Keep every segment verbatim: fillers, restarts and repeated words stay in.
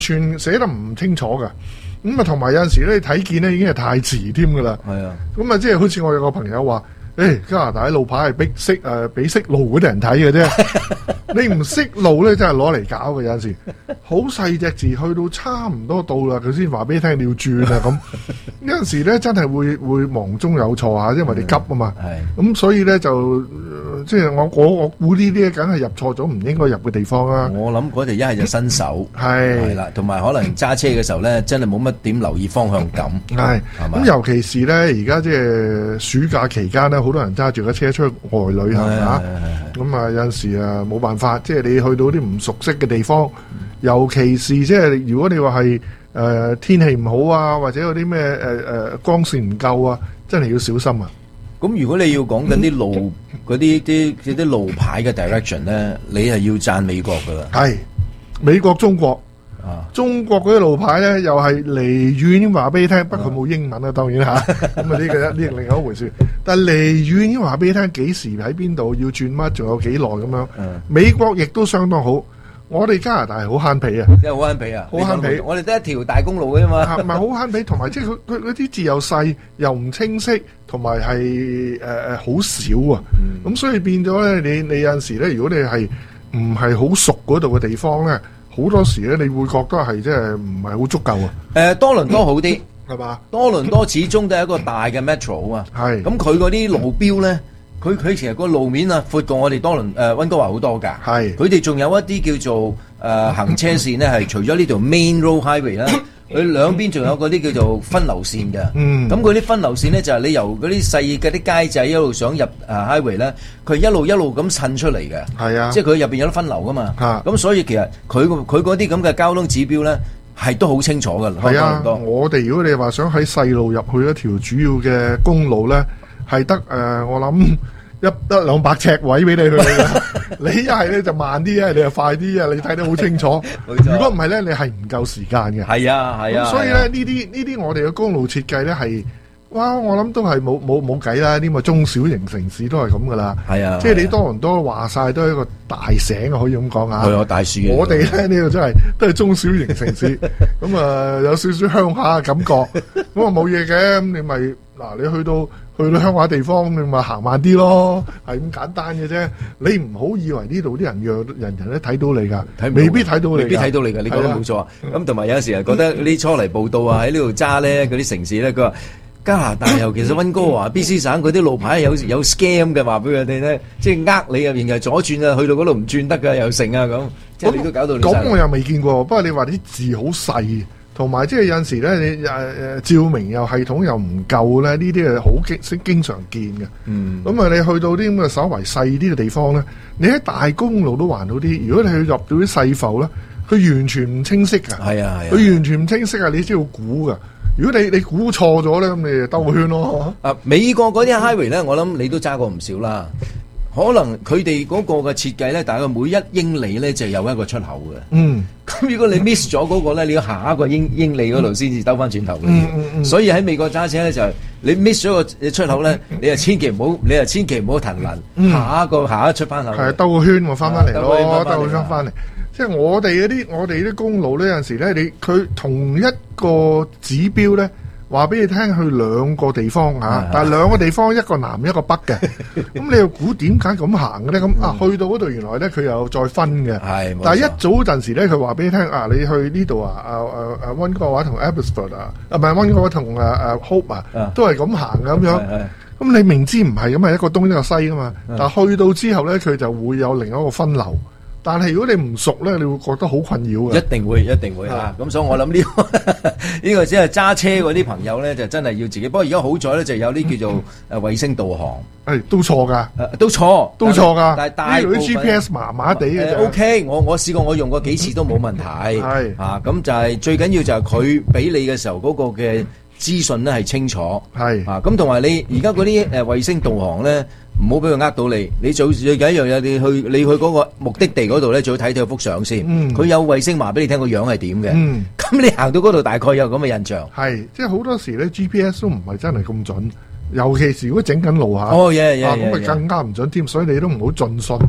全寫得唔清楚㗎。咁啊，同埋有陣時咧，你睇見咧已經係太遲添㗎啦。 係啊， 咁啊，即係好似我有個朋友話。誒、哎，加拿大啲路牌係逼識誒，俾識路嗰啲人睇嘅啫。你唔識路咧，真係攞嚟搞嘅。有陣時好細隻字，去到差唔多到啦，佢先話俾你聽你要轉啊咁。有陣時咧，真係會會忙中有錯啊，因為你急啊嘛。係咁，所以咧就即係我我我估呢啲梗係入錯咗，唔應該入嘅地方啦。 我諗嗰條一係就新手， 係係啦，同埋可能揸車嘅時候咧，真係冇乜點留意方向感。 係咁，尤其是咧，而家即係暑假期間咧，好多人揸住架車出去外旅行啊。咁啊，有陣時啊冇辦法，即係你去到啲唔熟悉嘅地方，尤其是即係如果你話係誒天氣唔好啊，或者有啲咩誒誒光線唔夠啊，真係要小心啊。 咁如果你要講緊啲路嗰啲啲啲路牌嘅 direction 咧，你係要讚美國噶啦。 係美國、中國啊， 中國嗰啲路牌咧，又係離遠話俾你聽，不過佢冇英文啊，當然嚇。咁啊，呢個呢另外一回事。但係離遠話俾你聽，幾時喺邊度要轉乜，仲有幾耐咁樣。美國亦都相當好。我哋加拿大係好慳皮啊， 即係好慳皮啊， 好慳皮。 我哋得一條大公路嘅嘛， 唔係好慳皮，同埋即係佢佢嗰啲字又細又唔清晰，同埋係誒誒好少啊。咁、嗯、所以變咗咧，你你有陣時咧，如果你係唔係好熟嗰度嘅地方咧，好多時咧，你會覺得係即係唔係好足夠啊。誒、 呃，多倫多好啲係嘛？ 多倫多始終都係一個大嘅 metro 啊嘛。係咁，佢嗰啲路標咧。佢佢其實個路面啊，闊過我哋多倫誒溫哥華好多㗎。係，佢哋仲有一啲叫做誒、呃、行車線咧，係除咗呢條 main road highway 啦，佢兩邊仲有嗰啲叫做分流線嘅。嗯，咁嗰啲分流線咧就係、是、你由嗰啲細嘅啲街仔一路想入誒 highway 咧，佢一路一路咁襯出嚟嘅。係啊，即係佢入邊有得分流㗎嘛。嚇，咁所以其實佢佢嗰啲咁嘅交通指標咧係都好清楚㗎。係啊，我哋如果你話想喺細路入去一條主要嘅公路咧。係得誒，我諗一得兩百尺位俾你去嘅。你一係咧就慢啲，一係你就快啲啊！你睇得好清楚。如果唔係咧，你係唔夠時間嘅。係啊，係啊。所以咧，呢啲呢啲我哋嘅公路設計咧係，哇！我諗都係冇冇冇計啦。呢個中小型城市都係咁噶啦。係啊。即係你多倫多話晒都係一個大省啊，可以咁講啊。係啊，大樹。我哋咧呢個真係都係中小型城市，咁啊有少少鄉下嘅感覺。咁啊冇嘢嘅，咁你咪嗱你去到。去到鄉下地方，你咪行慢啲咯，係咁簡單嘅啫。你唔好以為呢度啲人讓人人都睇到你㗎，未必睇到你，未必睇到你㗎。你講得冇錯。咁同埋有陣時係覺得呢初嚟報道啊，喺呢度揸咧嗰啲城市咧，佢話加拿大尤其是溫哥華 B C 省嗰啲路牌有有 scam 嘅，話俾佢哋咧，即係呃你啊，然後左轉啊，去到嗰度唔轉得㗎，又成啊咁。即係你都搞到你。咁我又未見過，不過你話啲字好細。同埋即係有陣時咧，你誒誒照明又系統又唔夠咧，呢啲係好經經經常見嘅。嗯，咁啊，你去到啲咁嘅稍為細啲嘅地方咧，你喺大公路都還到啲。如果你去入到啲細埠咧，佢完全唔清晰㗎。係啊係啊，佢完全唔清晰啊！你先要估㗎。如果你你估錯咗咧，咁你就兜個圈咯。啊，美國嗰啲 highway 咧，我諗你都揸過唔少啦。可能佢哋嗰個嘅設計咧，大概每一英里咧就有一個出口嘅。嗯，咁如果你 miss 咗嗰個咧，你要下一個英英里嗰度先至兜翻轉頭嘅。嗯嗯嗯。所以喺美國揸車咧就係你 miss 咗個出口咧，你就千祈唔好，你就千祈唔好騰輪。嗯。下一個下一出翻口。係兜個圈我翻翻嚟咯，兜個圈翻嚟。即係我哋嗰啲我哋啲公路呢，有陣時咧，你佢同一個指標咧。話俾你聽去兩個地方嚇，但係兩個地方一個南一個北嘅，咁你又估點解咁行嘅咧？咁啊去到嗰度原來咧佢又再分嘅，但係一早陣時咧佢話俾你聽啊，你去呢度啊啊啊啊溫哥華同 Abbotsford 啊，啊唔係溫哥華同啊啊 Hope 啊，都係咁行嘅咁樣。咁你明知唔係咁係一個東一個西噶嘛，但係去到之後咧佢就會有另一個分流。但係如果你唔熟咧，你會覺得好困擾嘅。一定會，一定會嚇。咁所以我諗呢個呢個只係揸車嗰啲朋友咧，就真係要自己。不過而家好在咧，就有啲叫做誒衛星導航。誒都錯㗎，都錯，都錯㗎。但係大部分啲 G P S 麻麻地嘅。O K，我我試過，我用過幾次都冇問題。係嚇，咁就係最緊要就係佢俾你嘅時候嗰個嘅資訊咧係清楚。係嚇，咁同埋你而家嗰啲誒衛星導航咧。唔好俾佢呃到你，你最最緊要一樣嘢，你去你去嗰個目的地嗰度咧，最好睇睇幅相先。佢、嗯、有衛星話俾你聽個樣係點嘅。咁、嗯、你行到嗰度大概有咁嘅印象。係，即係好多時咧 G P S 都唔係真係咁準，尤其是如果整緊路下。哦，嘢嘢嘢，咁咪更加唔準添，所以你都唔好盡信。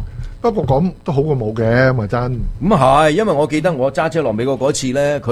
不過咁都好過冇嘅，咪真。 咁啊係，因為我記得我揸車落美國嗰次咧，佢